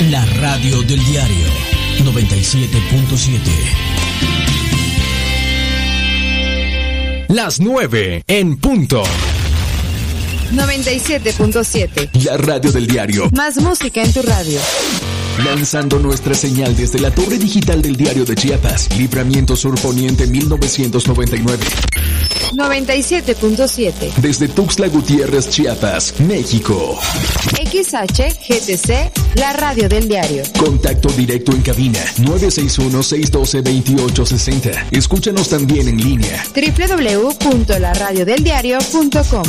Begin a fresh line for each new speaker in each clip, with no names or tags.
La radio del diario 97.7.
Las 9 en punto.
97.7.
La radio del diario.
Más música en tu radio.
Lanzando nuestra señal desde la torre digital del diario de Chiapas. Libramiento Sur Poniente 1999.
97.7.
Desde Tuxtla Gutiérrez, Chiapas, México.
XHGTC, la radio del diario.
Contacto directo en cabina 961-612-2860. Escúchanos también en línea.
www.laradiodeldiario.com.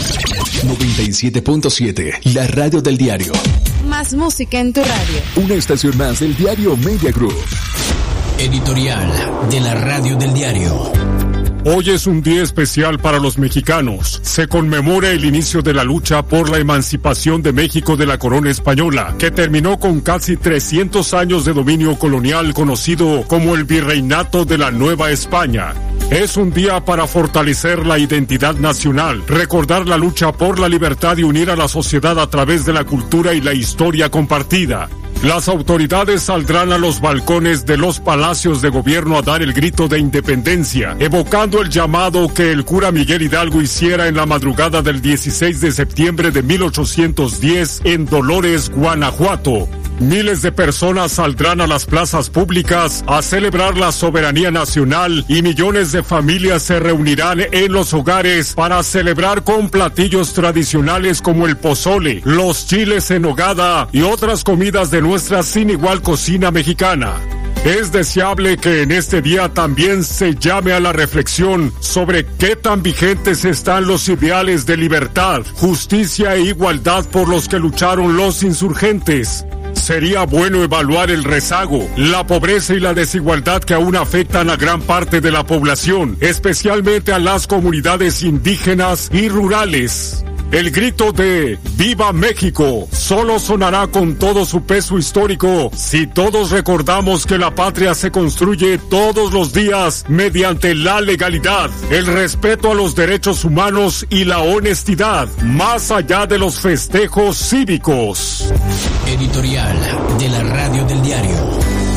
97.7, la radio del diario.
Más música en tu radio.
Una estación más del diario Media Group.
Editorial de la radio del diario.
Hoy es un día especial para los mexicanos. Se conmemora el inicio de la lucha por la emancipación de México de la corona española, que terminó con casi 300 años de dominio colonial conocido como el Virreinato de la Nueva España. Es un día para fortalecer la identidad nacional, recordar la lucha por la libertad y unir a la sociedad a través de la cultura y la historia compartida. Las autoridades saldrán a los balcones de los palacios de gobierno a dar el grito de independencia, evocando el llamado que el cura Miguel Hidalgo hiciera en la madrugada del 16 de septiembre de 1810 en Dolores, Guanajuato. Miles de personas saldrán a las plazas públicas a celebrar la soberanía nacional y millones de familias se reunirán en los hogares para celebrar con platillos tradicionales como el pozole, los chiles en nogada y otras comidas de nuestra sin igual cocina mexicana. Es deseable que en este día también se llame a la reflexión sobre qué tan vigentes están los ideales de libertad, justicia e igualdad por los que lucharon los insurgentes. Sería bueno evaluar el rezago, la pobreza y la desigualdad que aún afectan a gran parte de la población, especialmente a las comunidades indígenas y rurales. El grito de ¡Viva México! Solo sonará con todo su peso histórico si todos recordamos que la patria se construye todos los días mediante la legalidad, el respeto a los derechos humanos y la honestidad, más allá de los festejos cívicos.
Editorial de la radio del diario.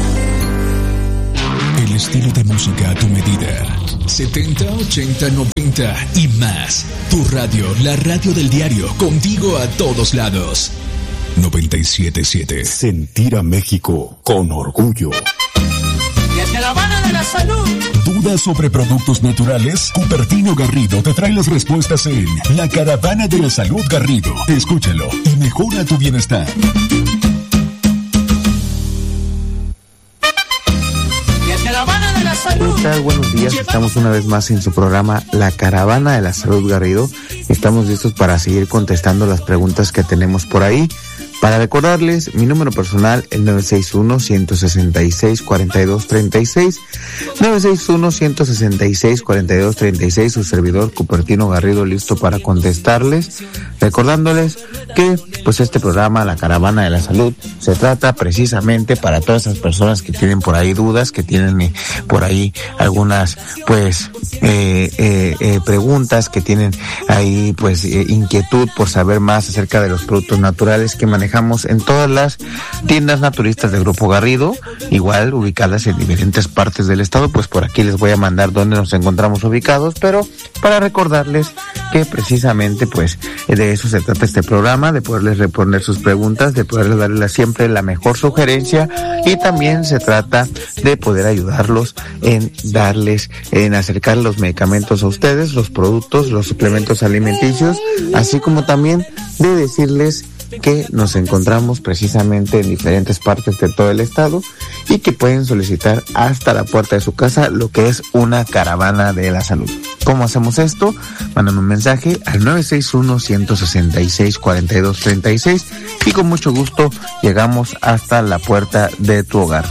El estilo de música a tu medida. 70, 80, 90 y más. Tu radio, la radio del diario, contigo a todos lados. 97.7.
Sentir a México con orgullo.
Desde La Habana de la Salud.
¿Dudas sobre productos naturales? Cupertino Garrido te trae las respuestas en La Caravana de la Salud Garrido. Escúchalo y mejora tu bienestar.
¿Qué tal? Buenos días, estamos una vez más en su programa La Caravana de la Salud Garrido. Estamos listos para seguir contestando las preguntas que tenemos por ahí. Para recordarles, mi número personal, el 961-166-4236, 961-166-4236, su servidor Cupertino Garrido listo para contestarles, recordándoles que pues este programa, La Caravana de la Salud, se trata precisamente para todas esas personas que tienen por ahí dudas, que tienen por ahí algunas pues preguntas, que tienen ahí pues inquietud por saber más acerca de los productos naturales que manejamos en todas las tiendas naturistas del Grupo Garrido, igual ubicadas en diferentes partes del estado. Pues por aquí les voy a mandar dónde nos encontramos ubicados, pero para recordarles que precisamente pues de eso se trata este programa, de poderles responder sus preguntas, de poderles darles siempre la mejor sugerencia, y también se trata de poder ayudarlos en darles, en acercar los medicamentos a ustedes, los productos, los suplementos alimenticios, así como también de decirles que nos encontramos precisamente en diferentes partes de todo el estado y que pueden solicitar hasta la puerta de su casa lo que es una caravana de la salud. ¿Cómo hacemos esto? Mandan un mensaje al 961-166-4236 y con mucho gusto llegamos hasta la puerta de tu hogar.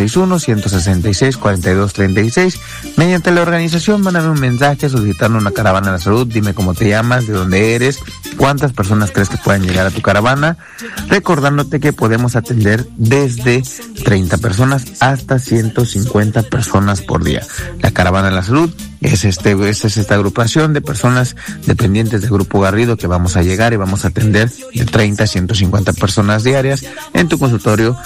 961-166-4236. Mediante la organización, mándame un mensaje solicitando una caravana de la salud. Dime cómo te llamas, de dónde eres, cuántas personas crees que puedan llegar a tu caravana, recordándote que podemos atender desde 30 personas hasta 150 personas por día. La Caravana de la Salud es esta agrupación de personas dependientes del Grupo Garrido que vamos a llegar y vamos a atender de 30 a 150 personas diarias en tu consultorio,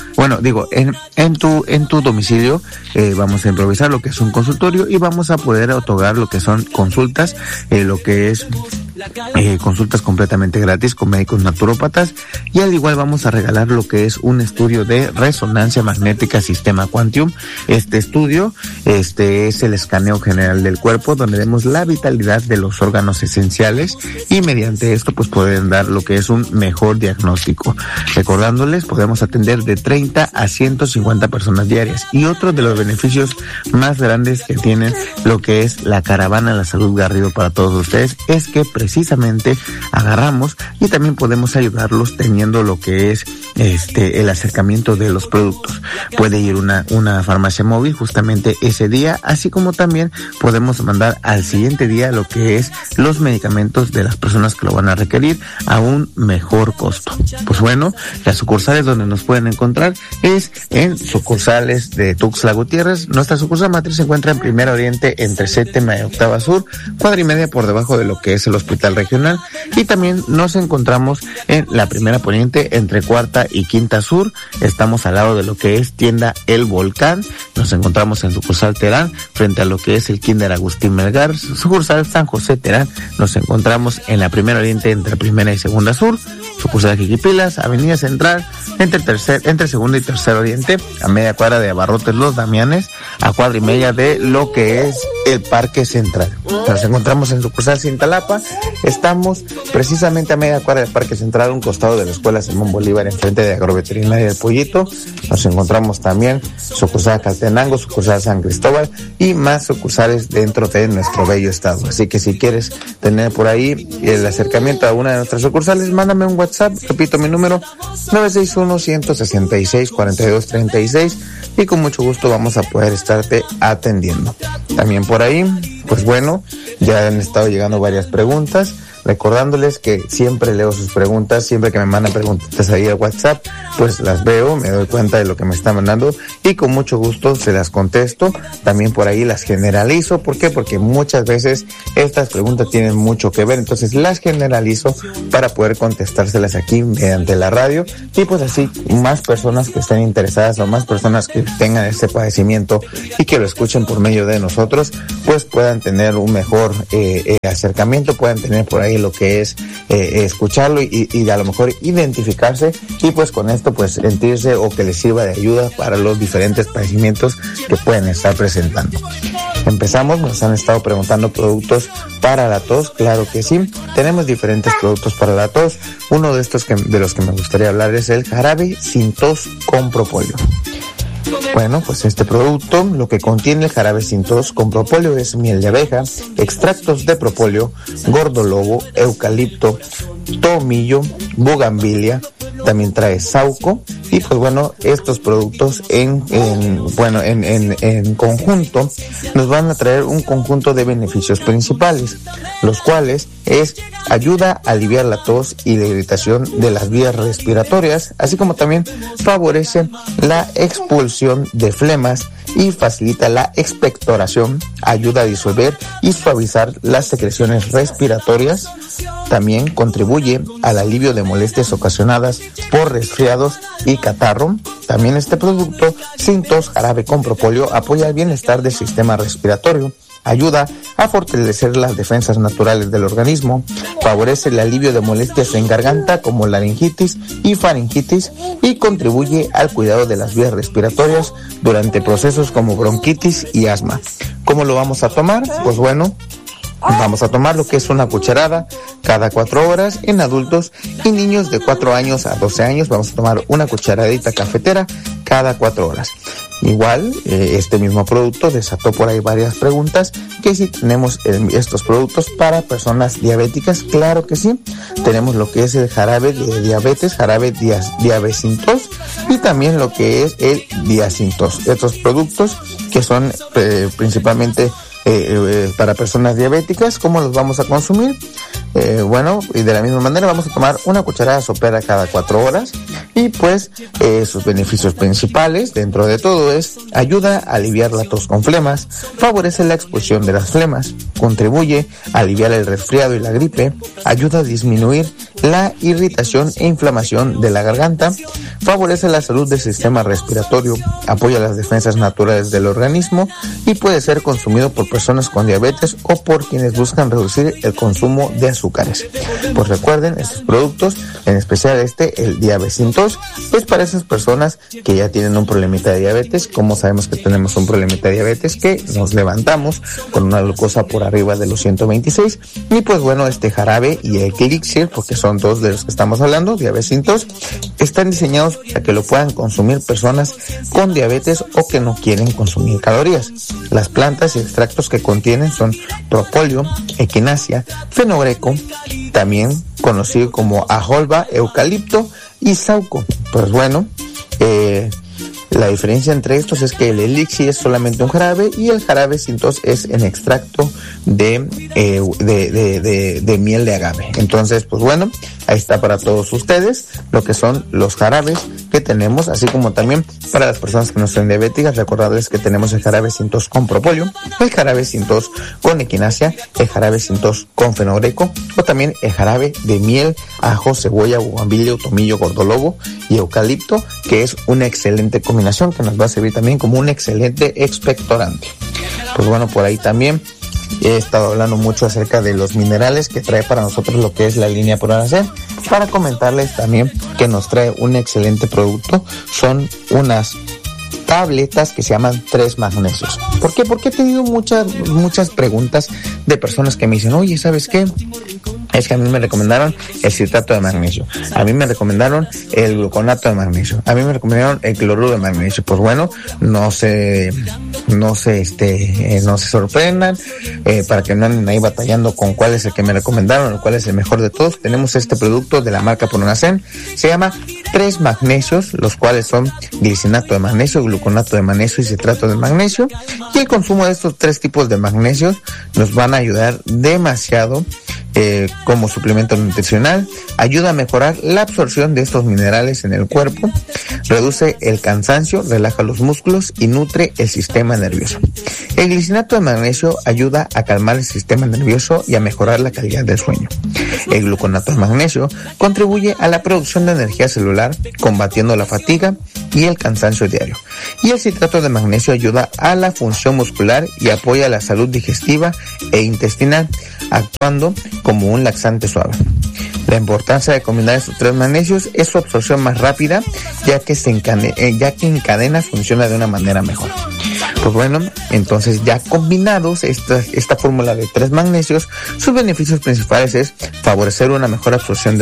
en tu domicilio. Vamos a improvisar lo que es un consultorio y vamos a poder otorgar lo que son consultas, lo que es consultas completamente gratis con médicos naturópatas, y al igual vamos a regalar lo que es un estudio de resonancia magnética sistema Quantium. Este estudio es el escaneo general del cuerpo, donde vemos la vitalidad de los órganos esenciales y mediante esto pues pueden dar lo que es un mejor diagnóstico. Recordándoles, podemos atender de 30 a 150 personas diarias, y otro de los beneficios más grandes que tienen lo que es la Caravana de la Salud Garrido para todos ustedes es que precisamente agarramos y también podemos ayudarlos teniendo lo que es el acercamiento de los productos. Puede ir una farmacia móvil justamente ese día, así como también podemos mandar al siguiente día lo que es los medicamentos de las personas que lo van a requerir a un mejor costo. Pues bueno, las sucursales donde nos pueden encontrar es en sucursales de Tuxtla Gutiérrez. Nuestra sucursal matriz se encuentra en Primera Oriente entre 7ª y Octava Sur, cuadra y media por debajo de lo que es el Hospital Regional, y también nos encontramos en la Primera Poniente entre 4ª y 5ª Sur. Estamos al lado de lo que es tienda El Volcán. Nos encontramos en sucursal Terán frente a lo que es el Kinder Agustín Melgar. Sucursal San José Terán nos encontramos en la Primera Oriente entre 1ª y 2ª Sur. Sucursal Jiquipilas, Avenida Central entre 2ª y 3ª Oriente, a media cuadra de Abarrotes Los Damianes, a cuadra y media de lo que es el Parque Central. Nos encontramos en sucursal Cintalapa. Estamos precisamente a media cuadra del Parque Central, un costado de la Escuela Simón Bolívar, enfrente de Agroveterinaria del Pollito. Nos encontramos también sucursal Caltenango, sucursal San Cristóbal y más sucursales dentro de nuestro bello estado. Así que si quieres tener por ahí el acercamiento a una de nuestras sucursales, mándame un WhatsApp, repito mi número, 961-166-4236, y con mucho gusto vamos a poder estarte atendiendo. También por ahí, pues bueno, ya han estado llegando varias preguntas. Recordándoles que siempre leo sus preguntas, siempre que me mandan preguntas ahí al WhatsApp, pues las veo, me doy cuenta de lo que me están mandando y con mucho gusto se las contesto. También por ahí las generalizo. ¿Por qué? Porque muchas veces estas preguntas tienen mucho que ver, entonces las generalizo para poder contestárselas aquí mediante la radio, y pues así más personas que estén interesadas o más personas que tengan este padecimiento y que lo escuchen por medio de nosotros, pues puedan tener un mejor acercamiento, puedan tener por ahí lo que es escucharlo y a lo mejor identificarse, y pues con esto pues sentirse o que les sirva de ayuda para los diferentes padecimientos que pueden estar presentando. Empezamos, nos han estado preguntando productos para la tos. Claro que sí, tenemos diferentes productos para la tos. Uno de estos de los que me gustaría hablar es el jarabe sin tos con propóleo. Bueno, pues este producto, lo que contiene el jarabe sin tos con propóleo es miel de abeja, extractos de propóleo, gordolobo, eucalipto, tomillo, bugambilia, también trae sauco, y pues bueno, estos productos en conjunto nos van a traer un conjunto de beneficios principales, los cuales es ayuda a aliviar la tos y la irritación de las vías respiratorias, así como también favorece la expulsión de flemas y facilita la expectoración, ayuda a disolver y suavizar las secreciones respiratorias. También contribuye al alivio de molestias ocasionadas por resfriados y catarro. También este producto sin tos jarabe con propóleo apoya el bienestar del sistema respiratorio, ayuda a fortalecer las defensas naturales del organismo, favorece el alivio de molestias en garganta como laringitis y faringitis y contribuye al cuidado de las vías respiratorias durante procesos como bronquitis y asma. ¿Cómo lo vamos a tomar? Pues bueno, vamos a tomar lo que es una cucharada cada 4 horas en adultos y niños de 4 años a 12 años. Vamos a tomar una cucharadita cafetera cada 4 horas. Igual, este mismo producto desató por ahí varias preguntas, que si tenemos estos productos para personas diabéticas. Claro que sí, tenemos lo que es el jarabe de diabetes, jarabe diabesintos, y también lo que es el diasintos. Estos productos que son principalmente para personas diabéticas. ¿Cómo los vamos a consumir? Bueno, y de la misma manera vamos a tomar una cucharada sopera cada 4 horas Y pues sus beneficios principales dentro de todo es: ayuda a aliviar la tos con flemas, favorece la expulsión de las flemas, contribuye a aliviar el resfriado y la gripe, ayuda a disminuir la irritación e inflamación de la garganta, favorece la salud del sistema respiratorio, apoya las defensas naturales del organismo y puede ser consumido por personas con diabetes o por quienes buscan reducir el consumo de azúcares. Pues recuerden, estos productos, en especial el Diabesin Tos, es para esas personas que ya tienen un problemita de diabetes. Como sabemos que tenemos un problemita de diabetes, que nos levantamos con una glucosa por arriba de los 126, y pues bueno, este jarabe y el elixir, porque son dos de los que estamos hablando, Diabesin Tos, están diseñados para que lo puedan consumir personas con diabetes o que no quieren consumir calorías. Las plantas y extractos que contienen son propóleo, equinacia, fenogreco, también conocido como ajolba, eucalipto y sauco. Pues bueno, la diferencia entre estos es que el elixir es solamente un jarabe y el jarabe sin tos es en extracto de miel de agave. Entonces, pues bueno, ahí está para todos ustedes lo que son los jarabes que tenemos, así como también para las personas que no son diabéticas, recordarles que tenemos el jarabe sin tos con propóleo, el jarabe sin tos con equinacia, el jarabe sin tos con fenogreco, o también el jarabe de miel, ajo, cebolla, bugambillo, tomillo, gordolobo y eucalipto, que es una excelente combinación que nos va a servir también como un excelente expectorante. Pues bueno, por ahí también he estado hablando mucho acerca de los minerales que trae para nosotros lo que es la línea Pronacer, para comentarles también que nos trae un excelente producto. Son unas tabletas que se llaman 3 magnesios. ¿Por qué? Porque he tenido muchas preguntas de personas que me dicen: oye, ¿sabes qué? Es que a mí me recomendaron el citrato de magnesio, a mí me recomendaron el gluconato de magnesio, a mí me recomendaron el cloruro de magnesio. Pues bueno, no se sorprendan, para que no anden ahí batallando con cuál es el que me recomendaron o cuál es el mejor de todos. Tenemos este producto de la marca Pronacen, se llama 3 magnesios, los cuales son glicinato de magnesio, gluconato de magnesio y citrato de magnesio. Y el consumo de estos 3 tipos de magnesios nos van a ayudar demasiado como suplemento nutricional. Ayuda a mejorar la absorción de estos minerales en el cuerpo, reduce el cansancio, relaja los músculos y nutre el sistema nervioso. El glicinato de magnesio ayuda a calmar el sistema nervioso y a mejorar la calidad del sueño. El gluconato de magnesio contribuye a la producción de energía celular, combatiendo la fatiga y el cansancio diario. Y el citrato de magnesio ayuda a la función muscular y apoya la salud digestiva e intestinal, actuando como un laxante suave. La importancia de combinar estos 3 magnesios es su absorción más rápida, ya que en cadena funciona de una manera mejor. Pues bueno, entonces ya combinados esta fórmula de 3 magnesios, sus beneficios principales es favorecer una mejor absorción de